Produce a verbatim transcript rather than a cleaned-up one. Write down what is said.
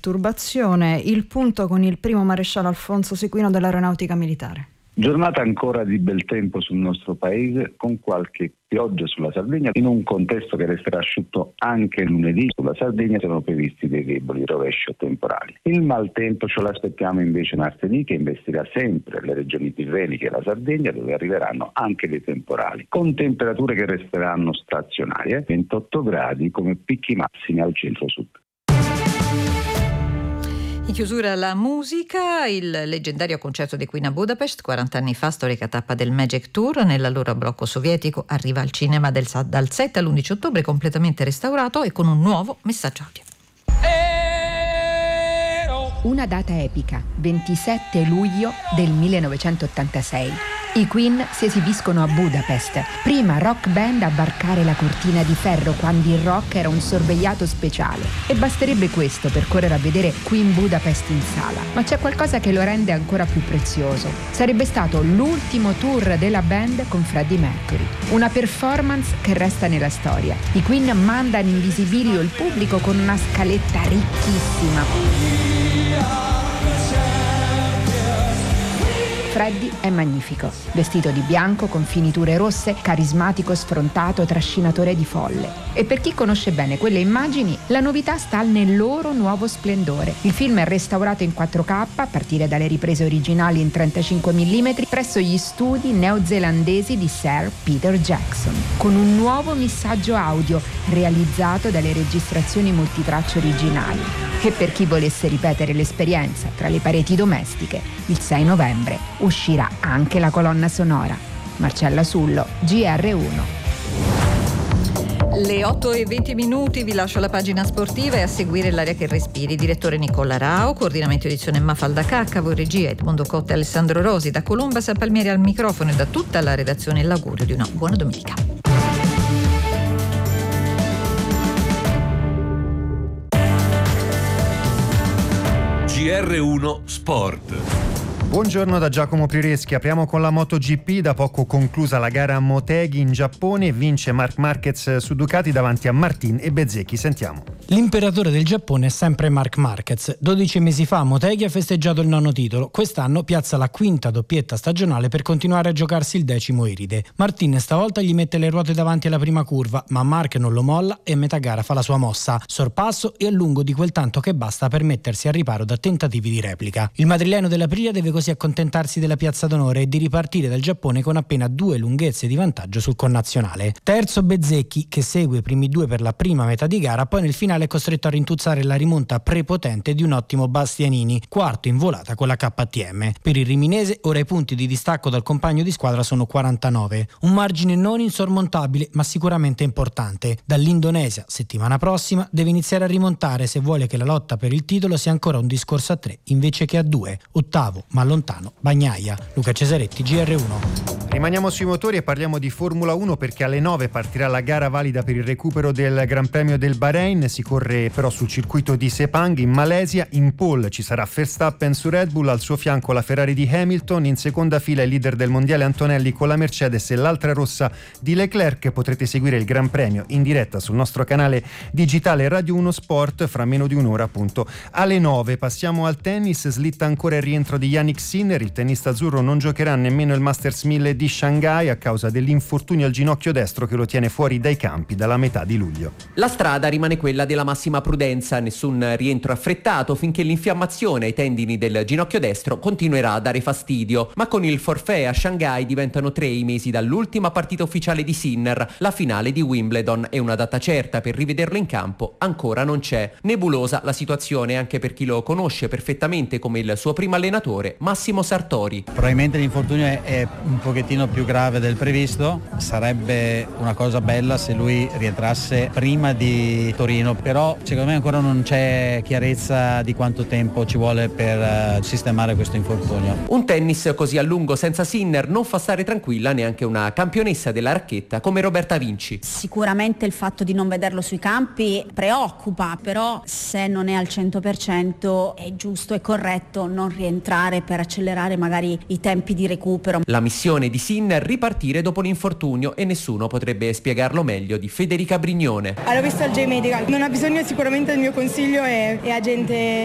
perturbazione. Il punto con il primo maresciallo Alfonso Sequino dell'Aeronautica Militare. Giornata ancora di bel tempo sul nostro paese, con qualche pioggia sulla Sardegna, in un contesto che resterà asciutto anche lunedì. Sulla Sardegna sono previsti dei deboli rovesci temporali. Il maltempo ce l'aspettiamo invece martedì, che investirà sempre le regioni tirreniche e la Sardegna, dove arriveranno anche dei temporali, con temperature che resteranno stazionarie, ventotto gradi come picchi massimi al centro-sud. In chiusura la musica, il leggendario concerto dei Queen a Budapest, quaranta anni fa, storica tappa del Magic Tour, nell'allora blocco sovietico, arriva al cinema del, dal sette all'undici ottobre, completamente restaurato e con un nuovo messaggio audio. Una data epica, ventisette luglio del millenovecentottantasei. I Queen si esibiscono a Budapest, prima rock band a varcare la cortina di ferro quando il rock era un sorvegliato speciale. E basterebbe questo per correre a vedere Queen Budapest in sala. Ma c'è qualcosa che lo rende ancora più prezioso. Sarebbe stato l'ultimo tour della band con Freddie Mercury. Una performance che resta nella storia. I Queen mandano in visibilio il pubblico con una scaletta ricchissima. Freddie è magnifico, vestito di bianco con finiture rosse, carismatico, sfrontato, trascinatore di folle. E per chi conosce bene quelle immagini, la novità sta nel loro nuovo splendore. Il film è restaurato in quattro K a partire dalle riprese originali in trentacinque millimetri presso gli studi neozelandesi di Sir Peter Jackson, con un nuovo missaggio audio realizzato dalle registrazioni multitracce originali. E per chi volesse ripetere l'esperienza tra le pareti domestiche, il sei novembre uscirà anche la colonna sonora. Marcella Sullo, G R uno. Le otto e venti minuti, vi lascio la pagina sportiva e a seguire L'aria che respiri. Direttore Nicola Rao, coordinamento edizione Mafalda Caccavo, regia Edmondo Cotta e Alessandro Rosi. Da Colomba San Palmieri al microfono e da tutta la redazione l'augurio di una buona domenica. G R uno Sport. Buongiorno da Giacomo Prireschi, apriamo con la MotoGP, da poco conclusa la gara a Motegi in Giappone, vince Marc Marquez su Ducati davanti a Martin e Bezzecchi, sentiamo. L'imperatore del Giappone è sempre Marc Marquez. dodici mesi fa Motegi ha festeggiato il nono titolo, quest'anno piazza la quinta doppietta stagionale per continuare a giocarsi il decimo Iride. Martin stavolta gli mette le ruote davanti alla prima curva, ma Marc non lo molla e a metà gara fa la sua mossa, sorpasso e a lungo di quel tanto che basta per mettersi al riparo da tentativi di replica. Il madrileno dell'Aprilia deve così accontentarsi della piazza d'onore e di ripartire dal Giappone con appena due lunghezze di vantaggio sul connazionale. Terzo Bezzecchi, che segue i primi due per la prima metà di gara, poi nel finale è costretto a rintuzzare la rimonta prepotente di un ottimo Bastianini, quarto in volata con la K T M. Per il riminese ora i punti di distacco dal compagno di squadra sono quarantanove, un margine non insormontabile ma sicuramente importante. Dall'Indonesia settimana prossima deve iniziare a rimontare se vuole che la lotta per il titolo sia ancora un discorso a tre invece che a due. Ottavo ma lontano Bagnaia. Luca Cesaretti, G R uno. Rimaniamo sui motori e parliamo di Formula uno, perché alle nove partirà la gara valida per il recupero del Gran Premio del Bahrain. Si corre però sul circuito di Sepang in Malesia. In pole ci sarà Verstappen su Red Bull, al suo fianco la Ferrari di Hamilton, in seconda fila il leader del mondiale Antonelli con la Mercedes e l'altra rossa di Leclerc. Potrete seguire il Gran Premio in diretta sul nostro canale digitale Radio uno Sport fra meno di un'ora, appunto alle nove. Passiamo al tennis, slitta ancora il rientro di Yannick Sinner. Il tennista azzurro non giocherà nemmeno il Masters mille di Shanghai a causa dell'infortunio al ginocchio destro che lo tiene fuori dai campi dalla metà di luglio. La strada rimane quella della massima prudenza, nessun rientro affrettato finché l'infiammazione ai tendini del ginocchio destro continuerà a dare fastidio, ma con il forfait a Shanghai diventano tre i mesi dall'ultima partita ufficiale di Sinner, la finale di Wimbledon, e una data certa per rivederlo in campo ancora non c'è. Nebulosa la situazione anche per chi lo conosce perfettamente come il suo primo allenatore, Massimo Sartori. Probabilmente l'infortunio è, è un pochettino più grave del previsto, sarebbe una cosa bella se lui rientrasse prima di Torino, però secondo me ancora non c'è chiarezza di quanto tempo ci vuole per uh, sistemare questo infortunio. Un tennis così a lungo senza Sinner non fa stare tranquilla neanche una campionessa della racchetta come Roberta Vinci. Sicuramente il fatto di non vederlo sui campi preoccupa, però se non è al cento per cento è giusto e corretto non rientrare per accelerare magari i tempi di recupero. La missione di Sinner ripartire dopo l'infortunio, e nessuno potrebbe spiegarlo meglio di Federica Brignone. Allora, visto il J-Medical, non ha bisogno sicuramente del mio consiglio e, e agente